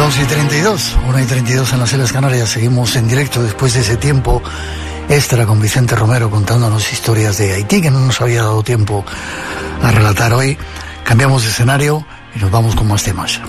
2:32, 1:32 en las Islas Canarias. Seguimos en directo después de ese tiempo extra con Vicente Romero contándonos historias de Haití que no nos había dado tiempo a relatar hoy. Cambiamos de escenario y nos vamos con más temas.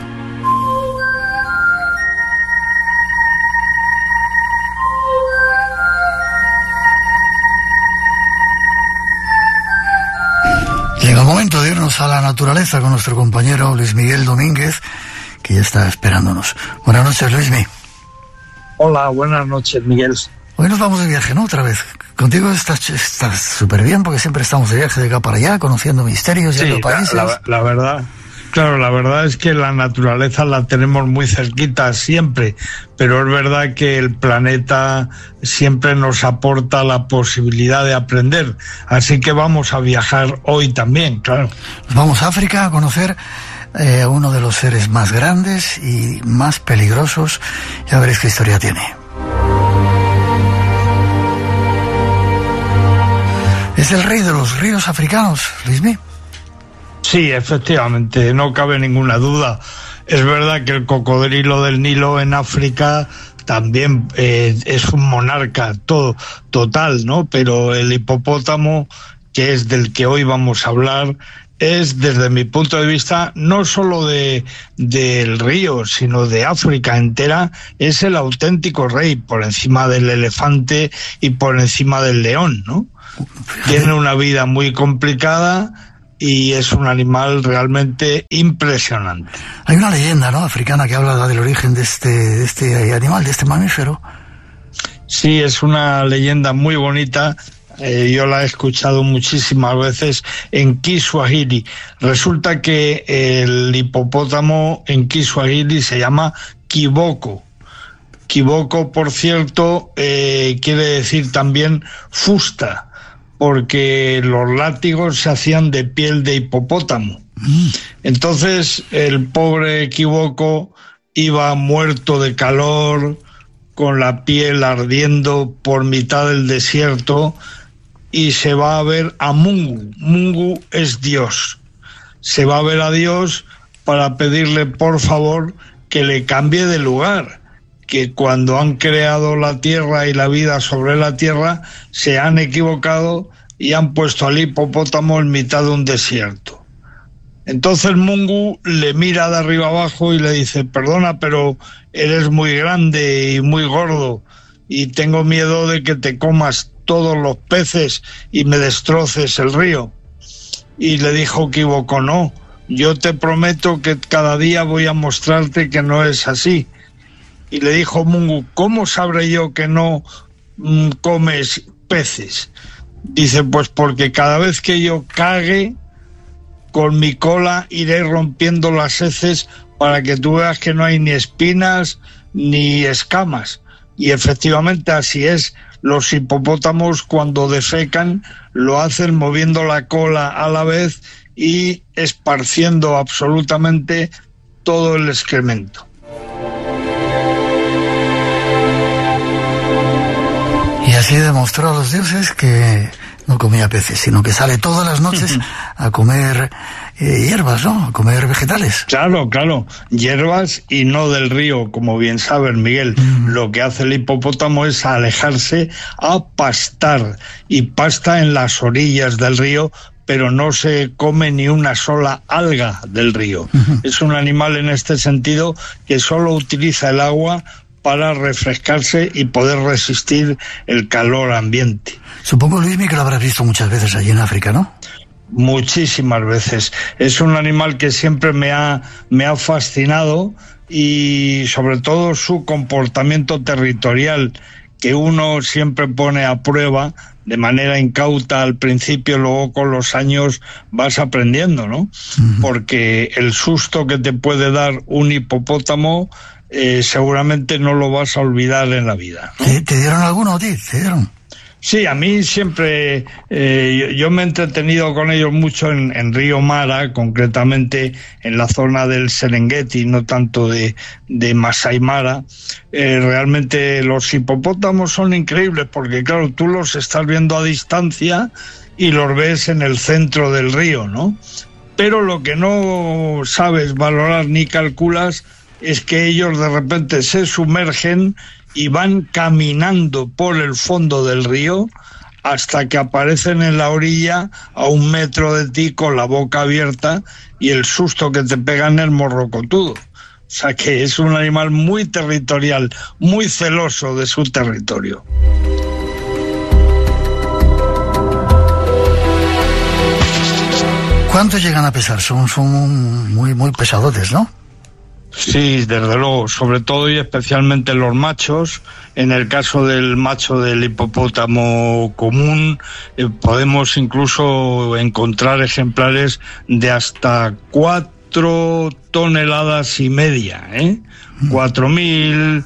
Llega el momento de irnos a la naturaleza con nuestro compañero Luis Miguel Domínguez, que ya está esperándonos. Buenas noches, Luismi. Hola, buenas noches, Miguel. Hoy nos vamos de viaje, ¿no? Otra vez. Contigo estás súper bien, porque siempre estamos de viaje de acá para allá, conociendo misterios y otros países. La verdad, claro, la verdad es que la naturaleza la tenemos muy cerquita siempre, pero es verdad que el planeta siempre nos aporta la posibilidad de aprender. Así que vamos a viajar hoy también, claro. Nos vamos a África a conocer uno de los seres más grandes y más peligrosos. Ya veréis qué historia tiene. Es el rey de los ríos africanos, Luismi. Sí, efectivamente, no cabe ninguna duda. Es verdad que el cocodrilo del Nilo en África también es un monarca total, ¿no? Pero el hipopótamo, que es del que hoy vamos a hablar, es, desde mi punto de vista, no solo del río, sino de África entera, es el auténtico rey, por encima del elefante y por encima del león, ¿no? Tiene una vida muy complicada y es un animal realmente impresionante. Hay una leyenda, ¿no?, africana que habla del origen de este animal, de este mamífero. Sí, es una leyenda muy bonita. Yo la he escuchado muchísimas veces en Kiswahili. Resulta que el hipopótamo en Kiswahili se llama kiboko. Kiboko, por cierto, quiere decir también fusta, porque los látigos se hacían de piel de hipopótamo. Entonces el pobre kiboko iba muerto de calor, con la piel ardiendo por mitad del desierto, y se va a ver a Mungu. Mungu es Dios. Se va a ver a Dios para pedirle, por favor, que le cambie de lugar, que cuando han creado la tierra y la vida sobre la tierra se han equivocado y han puesto al hipopótamo en mitad de un desierto. Entonces Mungu le mira de arriba abajo y le dice: perdona, pero eres muy grande y muy gordo y tengo miedo de que te comas todos los peces y me destroces el río. Y le dijo Kiboko: no, yo te prometo que cada día voy a mostrarte que no es así. Y le dijo Mungu: ¿cómo sabré yo que no comes peces? Dice: pues porque cada vez que yo cague, con mi cola iré rompiendo las heces para que tú veas que no hay ni espinas ni escamas. Y efectivamente así es. Los hipopótamos, cuando defecan, lo hacen moviendo la cola a la vez y esparciendo absolutamente todo el excremento. Y así demostró a los dioses que no comía peces, sino que sale todas las noches a comer hierbas, ¿no? A comer vegetales. Claro, hierbas y no del río, como bien sabes, Miguel. Lo que hace el hipopótamo es alejarse a pastar, y pasta en las orillas del río, pero no se come ni una sola alga del río. Es un animal en este sentido que solo utiliza el agua para refrescarse y poder resistir el calor ambiente. Supongo, Luismi, que lo habrás visto muchas veces allí en África, ¿no? Muchísimas veces. Es un animal que siempre me ha fascinado, y sobre todo su comportamiento territorial, que uno siempre pone a prueba de manera incauta al principio, luego con los años vas aprendiendo, ¿no? Porque el susto que te puede dar un hipopótamo seguramente no lo vas a olvidar en la vida, ¿no? ¿Te dieron alguno a ti? ¿Te dieron? Sí, a mí siempre, yo me he entretenido con ellos mucho en Río Mara, concretamente en la zona del Serengeti, no tanto de Masai Mara. Realmente los hipopótamos son increíbles porque, claro, tú los estás viendo a distancia y los ves en el centro del río, ¿no? Pero lo que no sabes valorar ni calculas es que ellos de repente se sumergen y van caminando por el fondo del río hasta que aparecen en la orilla a 1 metro de ti con la boca abierta, y el susto que te pegan es morrocotudo. O sea que es un animal muy territorial, muy celoso de su territorio. ¿Cuánto llegan a pesar? Son muy pesadotes, ¿no? Sí, desde luego, sobre todo y especialmente los machos. En el caso del macho del hipopótamo común, podemos incluso encontrar ejemplares de hasta 4,5 toneladas, 4.500,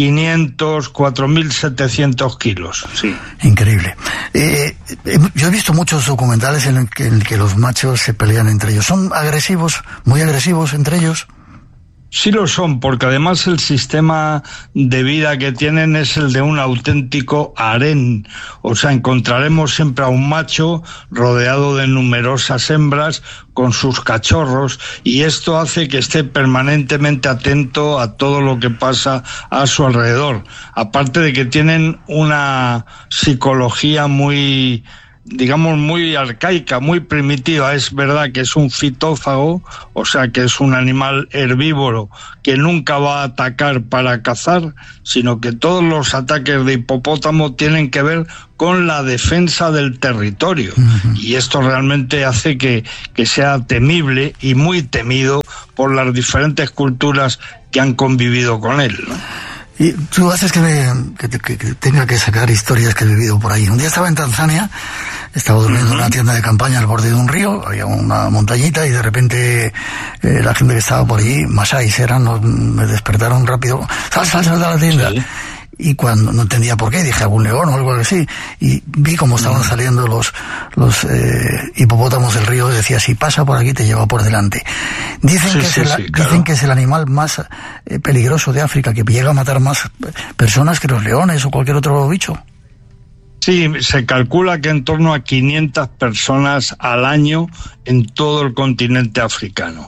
4.700 kilos, sí. Increíble. Yo he visto muchos documentales en el que los machos se pelean entre ellos. ¿Son agresivos, muy agresivos entre ellos? Sí lo son, porque además el sistema de vida que tienen es el de un auténtico harén. O sea, encontraremos siempre a un macho rodeado de numerosas hembras con sus cachorros, y esto hace que esté permanentemente atento a todo lo que pasa a su alrededor. Aparte de que tienen una psicología muy arcaica, muy primitiva. Es verdad que es un fitófago, o sea que es un animal herbívoro que nunca va a atacar para cazar, sino que todos los ataques de hipopótamo tienen que ver con la defensa del territorio. Y esto realmente hace que sea temible y muy temido por las diferentes culturas que han convivido con él, ¿no? Y tú haces que tenga que sacar historias que he vivido por ahí. Un día estaba en Tanzania, estaba durmiendo en una tienda de campaña al borde de un río, había una montañita, y de repente la gente que estaba por allí, masáis me despertaron rápido, sal de la tienda. Sí. Y cuando no entendía por qué, dije algún león o algo así, y vi cómo estaban saliendo los hipopótamos del río, y decía, si pasa por aquí te lleva por delante. Dicen que es el animal más peligroso de África, que llega a matar más personas que los leones o cualquier otro bicho. Sí, se calcula que en torno a 500 personas al año en todo el continente africano.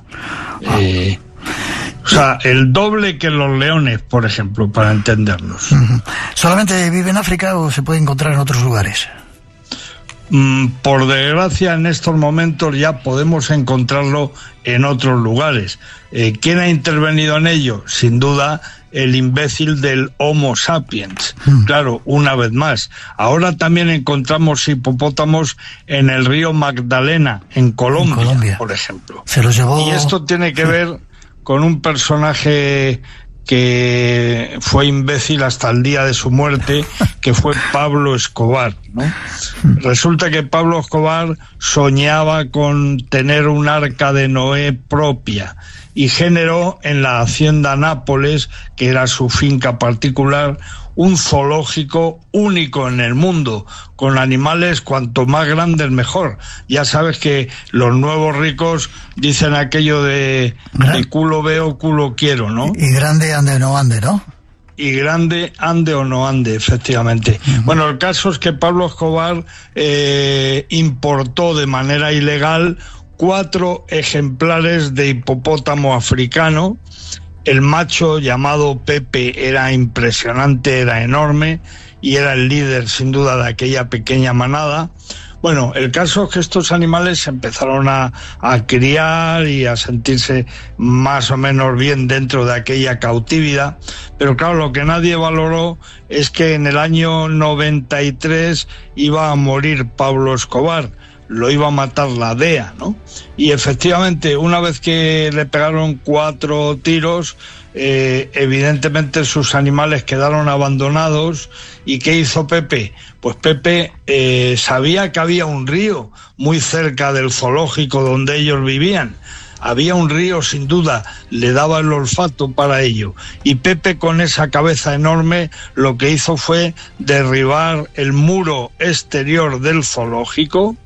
O sea, el doble que los leones, por ejemplo, para entendernos. ¿Solamente vive en África o se puede encontrar en otros lugares? Por desgracia, en estos momentos ya podemos encontrarlo en otros lugares. ¿Quién ha intervenido en ello? Sin duda, el imbécil del Homo sapiens. Claro, una vez más. Ahora también encontramos hipopótamos en el río Magdalena, en Colombia, por ejemplo. Se los llevó... Y esto tiene que ver con un personaje que fue imbécil hasta el día de su muerte, que fue Pablo Escobar, ¿no? Resulta que Pablo Escobar soñaba con tener un arca de Noé propia, y generó en la hacienda Nápoles, que era su finca particular, un zoológico único en el mundo, con animales cuanto más grandes mejor. Ya sabes que los nuevos ricos dicen aquello de culo veo, culo quiero, ¿no? Y grande ande o no ande, ¿no? Y grande ande o no ande, efectivamente. Bueno, el caso es que Pablo Escobar importó de manera ilegal 4 ejemplares de hipopótamo africano. El macho, llamado Pepe, era impresionante, era enorme y era el líder sin duda de aquella pequeña manada. Bueno, el caso es que estos animales se empezaron a criar y a sentirse más o menos bien dentro de aquella cautividad, pero claro, lo que nadie valoró es que en el año 93 iba a morir Pablo Escobar. Lo iba a matar la DEA, ¿no? Y efectivamente, una vez que le pegaron 4 tiros, evidentemente sus animales quedaron abandonados. ¿Y qué hizo Pepe? Pues Pepe sabía que había un río muy cerca del zoológico donde ellos vivían. Había un río, sin duda, le daba el olfato para ello. Y Pepe, con esa cabeza enorme, lo que hizo fue derribar el muro exterior del zoológico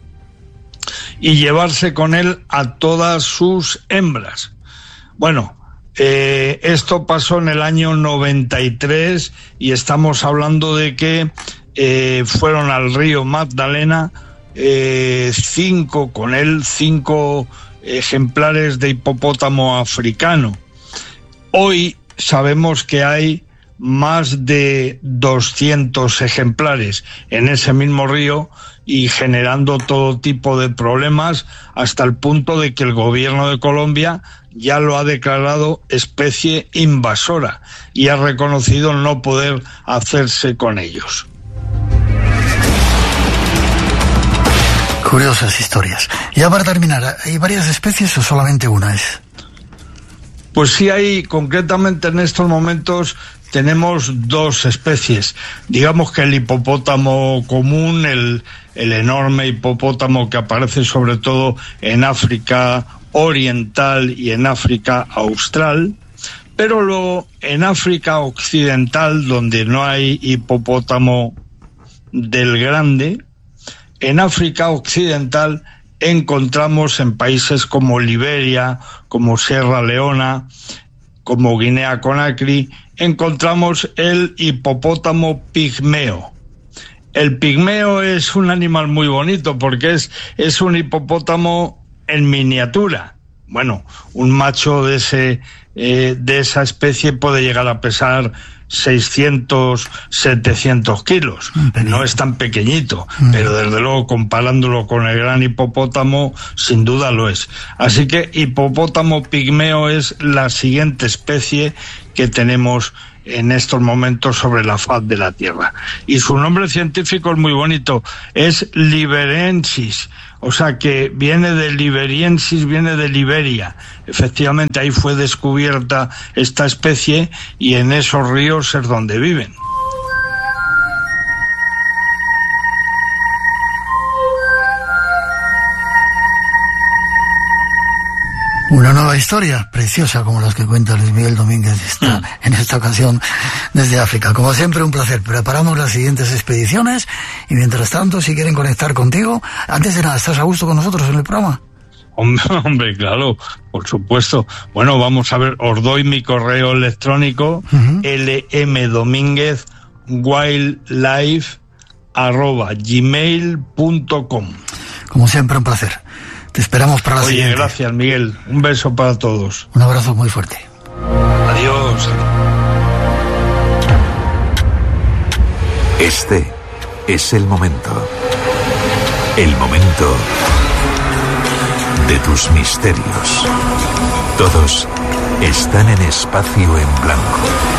y llevarse con él a todas sus hembras. Bueno, esto pasó en el año 93 y estamos hablando de que fueron al río Magdalena 5 ejemplares de hipopótamo africano. Hoy sabemos que hay más de 200 ejemplares en ese mismo río y generando todo tipo de problemas, hasta el punto de que el gobierno de Colombia ya lo ha declarado especie invasora y ha reconocido no poder hacerse con ellos. Curiosas historias. Ya para terminar, ¿hay varias especies o solamente una es? Pues sí hay, concretamente en estos momentos tenemos 2 especies. Digamos que el hipopótamo común, el enorme hipopótamo que aparece sobre todo en África oriental y en África austral, pero en África occidental, donde no hay hipopótamo del grande, en África occidental encontramos en países como Liberia, como Sierra Leona, como Guinea-Conakry, encontramos el hipopótamo pigmeo. El pigmeo es un animal muy bonito porque es un hipopótamo en miniatura. Bueno, un macho de esa especie puede llegar a pesar 600, 700 kilos. No es tan pequeñito, pero desde luego comparándolo con el gran hipopótamo, sin duda lo es. Así que hipopótamo pigmeo es la siguiente especie que tenemos en estos momentos sobre la faz de la Tierra. Y su nombre científico es muy bonito, es liberiensis, o sea que viene de liberiensis, viene de Liberia. Efectivamente ahí fue descubierta esta especie y en esos ríos es donde viven. Una nueva historia preciosa como las que cuenta Luis Miguel Domínguez en esta ocasión desde África. Como siempre, un placer. Preparamos las siguientes expediciones y mientras tanto, si quieren conectar contigo, antes de nada, ¿estás a gusto con nosotros en el programa? Hombre, claro, por supuesto. Bueno, vamos a ver, os doy mi correo electrónico, lmdominguez@gmail.com. Como siempre, un placer. Te esperamos para la siguiente. Gracias, Miguel. Un beso para todos. Un abrazo muy fuerte. Adiós. Este es el momento. El momento de tus misterios. Todos están en espacio en blanco.